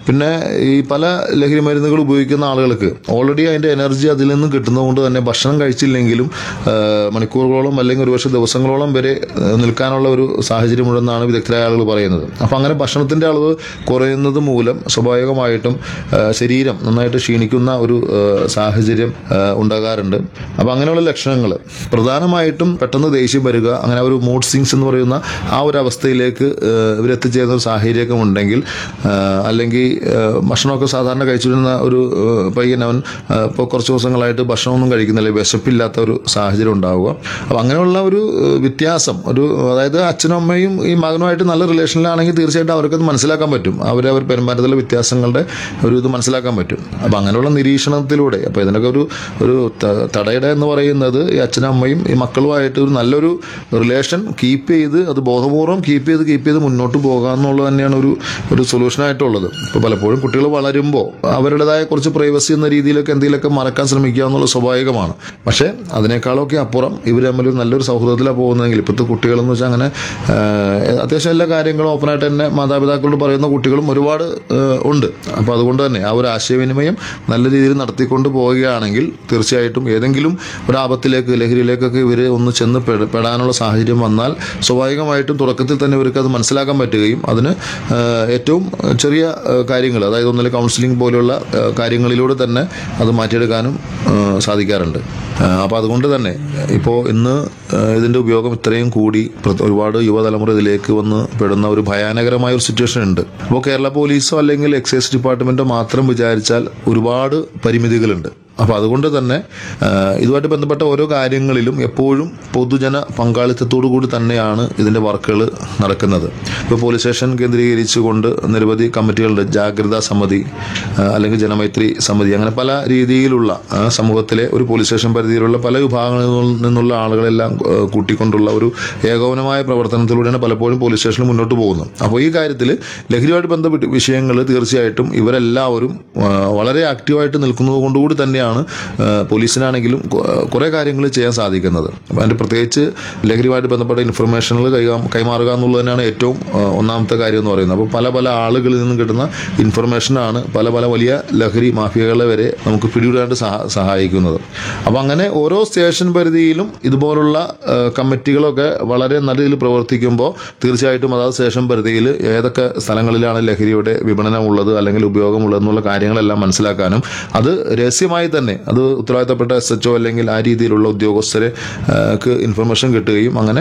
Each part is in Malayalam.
പിന്നെ ഈ പല ലഹരി മരുന്നുകൾ ഉപയോഗിക്കുന്ന ആളുകൾക്ക് ഓൾറെഡി അതിന്റെ എനർജി അതിൽ നിന്ന് കിട്ടുന്നതുകൊണ്ട് തന്നെ ഭക്ഷണം കഴിച്ചില്ലെങ്കിലും മണിക്കൂറുകളോളം അല്ലെങ്കിൽ ഒരുപക്ഷെ ദിവസങ്ങളോളം വരെ നിൽക്കാനുള്ള ഒരു സാഹചര്യമുണ്ടെന്നാണ് വിദഗ്ധരായ ആളുകൾ പറയുന്നത്. അപ്പം അങ്ങനെ ഭക്ഷണത്തിന്റെ അളവ് കുറയുന്നത് മൂലം സ്വാഭാവികമായിട്ടും ശരീരം നന്നായിട്ട് ക്ഷീണിക്കുന്ന ഒരു സാഹചര്യം ഉണ്ടാകാറുണ്ട്. അപ്പം അങ്ങനെയുള്ള ലക്ഷണങ്ങൾ പ്രധാനമായിട്ടും പെട്ടെന്ന് ദേഷ്യം വരിക, അങ്ങനെ ഒരു മൂഡ് സ്വിങ്സ് എന്ന് പറയുന്ന ആ ഒരു അവസ്ഥയിലേക്ക് ഇവരെത്തിച്ചേരുന്ന ഒരു സാഹചര്യമൊക്കെ ഉണ്ടെങ്കിൽ, അല്ലെങ്കിൽ ഭക്ഷണമൊക്കെ സാധാരണ കഴിച്ചിരുന്ന ഒരു പയ്യൻ അവൻ ഇപ്പോൾ കുറച്ച് ദിവസങ്ങളായിട്ട് ഭക്ഷണമൊന്നും കഴിക്കുന്നില്ല, വിശപ്പില്ലാത്ത ഒരു സാഹചര്യം ഉണ്ടാവുക. അപ്പം അങ്ങനെയുള്ള ഒരു വ്യത്യാസം, അതായത് അച്ഛനും അമ്മയും ഈ മകനുമായിട്ട് നല്ല റിലേഷനിലാണെങ്കിൽ തീർച്ചയായിട്ടും അവർക്കത് മനസ്സിലാക്കാൻ പറ്റും. അവർ പെരുമാറ്റത്തിലെ വ്യത്യാസങ്ങളുടെ ഇത് മനസ്സിലാക്കാൻ പറ്റും. അപ്പം അങ്ങനെയുള്ള നിരീക്ഷണത്തിലൂടെ, അപ്പോൾ ഇതിനൊക്കെ ഒരു തടയിട എന്ന് പറയുന്നത് ഈ അച്ഛനും അമ്മയും ഈ മക്കളുമായിട്ട് ഒരു നല്ലൊരു റിലേഷൻ കീപ്പ് ചെയ്ത്, അത് ബോധപൂർവ്വം കീപ്പ് ചെയ്ത് മുന്നോട്ട് പോകുക എന്നുള്ളത് തന്നെയാണ് ഒരു സൊല്യൂഷനായിട്ടുള്ളത്. ഇപ്പോൾ പലപ്പോഴും കുട്ടികൾ വളരുമ്പോൾ അവരുടേതായ കുറച്ച് പ്രൈവസി എന്ന രീതിയിലൊക്കെ എന്തെങ്കിലുമൊക്കെ മറക്കാൻ ശ്രമിക്കുക എന്നുള്ളത് സ്വാഭാവികമാണ്. പക്ഷേ അതിനേക്കാളൊക്കെ അപ്പുറം ഇവർ തമ്മിൽ നല്ലൊരു സൗഹൃദത്തിലാണ് പോകുന്നതെങ്കിൽ, ഇപ്പോഴത്തെ കുട്ടികളെന്ന് വെച്ചാൽ അങ്ങനെ അത്യാവശ്യം എല്ലാ കാര്യങ്ങളും ഓപ്പണായിട്ട് തന്നെ മാതാപിതാക്കളോട് പറയുന്ന കുട്ടികളും ഒരുപാട് ഉണ്ട്. അപ്പോൾ അതുകൊണ്ട് തന്നെ ആ ഒരു ആശയവിനിമയം നല്ല രീതിയിൽ നടത്തിക്കൊണ്ട് പോവുകയാണെങ്കിൽ തീർച്ചയായിട്ടും ഏതെങ്കിലും ഒരു ആപത്തിലേക്ക്, ലഹരിയിലേക്കൊക്കെ ഇവർ ഒന്ന് ചെന്ന് പെടാനുള്ള സാഹചര്യം വന്നാൽ സ്വാഭാവികമായിട്ടും തുടക്കത്തിൽ തന്നെ ഇവർക്ക് അത് മനസ്സിലാക്കാൻ പറ്റുകയും അതിന് ഏറ്റവും ചെറിയ കാര്യങ്ങൾ, അതായത് ഒന്നിലെ കൗൺസിലിംഗ് പോലെയുള്ള കാര്യങ്ങളിലൂടെ തന്നെ അത് മാറ്റിയെടുക്കാനും സാധിക്കാറുണ്ട്. അപ്പോൾ അതുകൊണ്ട് തന്നെ ഇപ്പോൾ ഇന്ന് ഇതിൻ്റെ ഉപയോഗം ഇത്രയും കൂടി ഒരുപാട് യുവതലമുറ ഇതിലേക്ക് വന്ന് പെടുന്ന ഒരു ഭയാനകരമായ ഒരു സിറ്റുവേഷൻ ഉണ്ട്. അപ്പോൾ കേരള പോലീസോ അല്ലെങ്കിൽ എക്സൈസ് ഡിപ്പാർട്ട്മെൻറ്റോ മാത്രം വിചാരിച്ചാൽ ഒരുപാട് പരിമിതികളുണ്ട്. അപ്പോൾ അതുകൊണ്ട് തന്നെ ഇതുമായിട്ട് ബന്ധപ്പെട്ട ഓരോ കാര്യങ്ങളിലും എപ്പോഴും പൊതുജന പങ്കാളിത്തത്തോടു കൂടി തന്നെയാണ് ഇതിൻ്റെ വർക്കുകൾ നടക്കുന്നത്. ഇപ്പോൾ പോലീസ് സ്റ്റേഷൻ കേന്ദ്രീകരിച്ചുകൊണ്ട് നിരവധി കമ്മിറ്റികളുണ്ട്. ജാഗ്രതാ സമിതി അല്ലെങ്കിൽ ജനമൈത്രി സമിതി, അങ്ങനെ പല രീതിയിലുള്ള സമൂഹത്തിലെ ഒരു പോലീസ് സ്റ്റേഷൻ പരിധിയിലുള്ള പല വിഭാഗങ്ങളിൽ നിന്നുള്ള ആളുകളെല്ലാം കൂട്ടിക്കൊണ്ടുള്ള ഒരു ഏകോപനമായ പ്രവർത്തനത്തിലൂടെയാണ് പലപ്പോഴും പോലീസ് സ്റ്റേഷനിൽ മുന്നോട്ട് പോകുന്നത്. അപ്പോൾ ഈ കാര്യത്തിൽ ലഹരിയുമായിട്ട് ബന്ധപ്പെട്ട വിഷയങ്ങൾ തീർച്ചയായിട്ടും ഇവരെല്ലാവരും വളരെ ആക്റ്റീവായിട്ട് നിൽക്കുന്നത് കൊണ്ടുകൂടി തന്നെയാണ് പോലീസിനാണെങ്കിലും കുറേ കാര്യങ്ങൾ ചെയ്യാൻ സാധിക്കുന്നത്. അപ്പോൾ അതിൻ്റെ പ്രത്യേകിച്ച് ലഹരിയുമായിട്ട് ബന്ധപ്പെട്ട ഇൻഫർമേഷനുകൾ കൈമാറുക എന്നുള്ളത് തന്നെയാണ് ഏറ്റവും ഒന്നാമത്തെ കാര്യം എന്ന് പറയുന്നത്. അപ്പോൾ പല ആളുകളിൽ നിന്നും കിട്ടുന്ന ഇൻഫർമേഷനാണ് പല വലിയ ലഹരി മാഫിയകളെ വരെ നമുക്ക് പിടികൂടാനായിട്ട് സഹായിക്കുന്നത്. അപ്പോൾ അങ്ങനെ ഓരോ സ്റ്റേഷൻ പരിധിയിലും ഇതുപോലുള്ള കമ്മിറ്റികളൊക്കെ വളരെ നല്ല രീതിയിൽ പ്രവർത്തിക്കുമ്പോൾ തീർച്ചയായിട്ടും അതാത് സ്റ്റേഷൻ പരിധിയിൽ ഏതൊക്കെ സ്ഥലങ്ങളിലാണ് ലഹരിയുടെ വിപണനമുള്ളത് അല്ലെങ്കിൽ ഉപയോഗമുള്ളതെന്നുള്ള കാര്യങ്ങളെല്ലാം മനസ്സിലാക്കാനും അത് രഹസ്യമായി തന്നെ അത് ഉത്തരവാദിത്തപ്പെട്ട SHO അല്ലെങ്കിൽ ആ രീതിയിലുള്ള ഉദ്യോഗസ്ഥരെ ഇൻഫർമേഷൻ കിട്ടുകയും അങ്ങനെ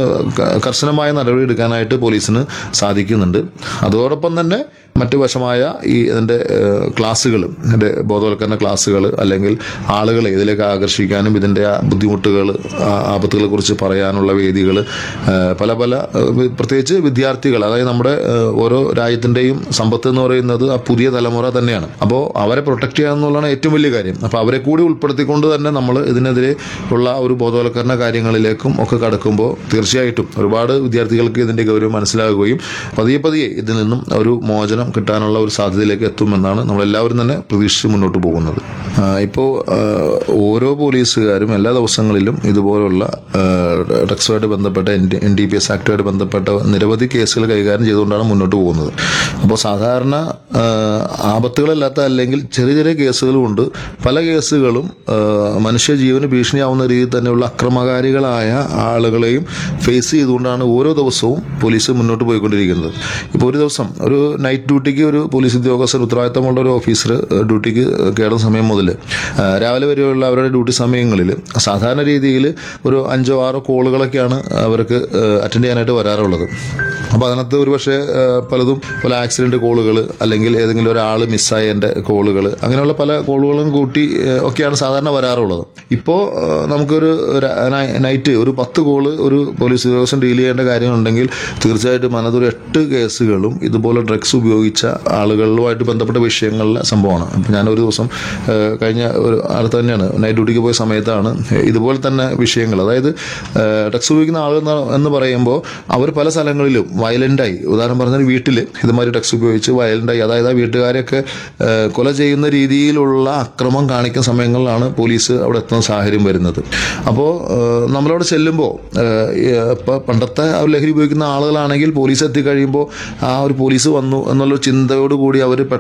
കർശനമായ നടപടി എടുക്കാനായിട്ട് പോലീസിന് സാധിക്കുന്നുണ്ട്. അതോടൊപ്പം തന്നെ മറ്റു വശമായ ഇതിൻ്റെ ക്ലാസ്സുകൾ, ഇതിൻ്റെ ബോധവൽക്കരണ ക്ലാസ്സുകൾ അല്ലെങ്കിൽ ആളുകളെ ഇതിലേക്ക് ആകർഷിക്കാനും ഇതിൻ്റെ ബുദ്ധിമുട്ടുകൾ, ആപത്തുകളെ കുറിച്ച് പറയാനുള്ള വേദികൾ പല പ്രത്യേകിച്ച് വിദ്യാർത്ഥികൾ, അതായത് നമ്മുടെ ഓരോ രാജ്യത്തിൻ്റെയും സമ്പത്ത് എന്ന് പറയുന്നത് ആ പുതിയ തലമുറ തന്നെയാണ്. അപ്പോൾ അവരെ പ്രൊട്ടക്ട് ചെയ്യുക എന്നുള്ളതാണ് ഏറ്റവും വലിയ കാര്യം. അപ്പോൾ അവരെ കൂടി ഉൾപ്പെടുത്തിക്കൊണ്ട് തന്നെ നമ്മൾ ഇതിനെതിരെ ഉള്ള ഒരു ബോധവൽക്കരണ കാര്യങ്ങളിലേക്കും ഒക്കെ കടക്കുമ്പോൾ തീർച്ചയായിട്ടും ഒരുപാട് വിദ്യാർത്ഥികൾക്ക് ഇതിൻ്റെ ഗൗരവം മനസ്സിലാകുകയും പതിയെ ഇതിൽ നിന്നും ഒരു മോചനം കിട്ടാനുള്ള ഒരു സാധ്യതയിലേക്ക് എത്തുമെന്നാണ് നമ്മളെല്ലാവരും തന്നെ പ്രതീക്ഷിച്ച് മുന്നോട്ട് പോകുന്നത്. ഇപ്പോൾ ഓരോ പോലീസുകാരും എല്ലാ ദിവസങ്ങളിലും ഇതുപോലുള്ള ഡ്രഗ്സുമായിട്ട് ബന്ധപ്പെട്ട NDPS ആക്ടുമായിട്ട് ബന്ധപ്പെട്ട നിരവധി കേസുകൾ കൈകാര്യം ചെയ്തുകൊണ്ടാണ് മുന്നോട്ട് പോകുന്നത്. അപ്പോൾ സാധാരണ ആപത്തുകളല്ലാത്ത അല്ലെങ്കിൽ ചെറിയ കേസുകളുമുണ്ട്. പല കേസുകളും മനുഷ്യജീവന് ഭീഷണിയാവുന്ന രീതിയിൽ തന്നെയുള്ള അക്രമകാരികളായ ആളുകളെയും ഫേസ് ചെയ്തുകൊണ്ടാണ് ഓരോ ദിവസവും പോലീസ് മുന്നോട്ട് പോയിക്കൊണ്ടിരിക്കുന്നത്. ഇപ്പോൾ ഒരു ദിവസം ഒരു നൈറ്റ് ഡ്യൂട്ടിക്ക് ഒരു പോലീസ് ഉദ്യോഗസ്ഥർ, ഉത്തരവാദിത്തമുള്ള ഒരു ഓഫീസർ ഡ്യൂട്ടിക്ക് കയറുന്ന സമയം മുതൽ രാവിലെ വരെയുള്ള അവരുടെ ഡ്യൂട്ടി സമയങ്ങളിൽ സാധാരണ രീതിയിൽ ഒരു 5-6 കോളുകളൊക്കെയാണ് അവർക്ക് അറ്റൻഡ് ചെയ്യാനായിട്ട് വരാറുള്ളത്. അപ്പോൾ അതിനകത്ത് ഒരുപക്ഷെ പലതും പല ആക്സിഡന്റ് കോളുകൾ അല്ലെങ്കിൽ ഏതെങ്കിലും ഒരാൾ മിസ്സായതിൻ്റെ കോളുകൾ, അങ്ങനെയുള്ള പല കോളുകളും കൂട്ടി ഒക്കെയാണ് സാധാരണ വരാറുള്ളത്. ഇപ്പോൾ നമുക്കൊരു നൈറ്റ് ഒരു 10 കോള് ഒരു പോലീസ് ഉദ്യോഗസ്ഥൻ ഡീൽ ചെയ്യേണ്ട കാര്യമുണ്ടെങ്കിൽ തീർച്ചയായിട്ടും അതിനകത്തൊരു 8 കേസുകളും ഇതുപോലെ ഡ്രഗ്സ് ഉപയോഗിച്ച ആളുകളുമായിട്ട് ബന്ധപ്പെട്ട വിഷയങ്ങളിലെ സംഭവമാണ്. അപ്പോൾ ഞാനൊരു ദിവസം കഴിഞ്ഞ അടുത്ത് തന്നെയാണ് നൈറ്റ് ഡ്യൂട്ടിക്ക് പോയ സമയത്താണ് ഇതുപോലെ തന്നെ വിഷയങ്ങൾ, അതായത് ഡ്രഗ്സ് ഉപയോഗിക്കുന്ന ആളുകൾ എന്ന് പറയുമ്പോൾ അവർ പല സ്ഥലങ്ങളിലും വയലൻ്റായി, ഉദാഹരണം പറഞ്ഞാൽ വീട്ടിൽ ഇതുമാതിരി ഡ്രഗ്സ് ഉപയോഗിച്ച് വയലൻ്റായി, അതായത് ആ വീട്ടുകാരെയൊക്കെ കൊല ചെയ്യുന്ന രീതിയിലുള്ള അക്രമം കാണിക്കുന്ന സമയങ്ങളിലാണ് പോലീസ് അവിടെ എത്തുന്ന സാഹചര്യം വരുന്നത്. അപ്പോൾ നമ്മളവിടെ ചെല്ലുമ്പോൾ ഇപ്പോൾ പണ്ടത്തെ ആ ലഹരി ഉപയോഗിക്കുന്ന ആളുകളാണെങ്കിൽ പോലീസ് എത്തിക്കഴിയുമ്പോൾ ആ ഒരു പോലീസ് വന്നു എന്നുള്ള ചിന്തയോടുകൂടി അവർ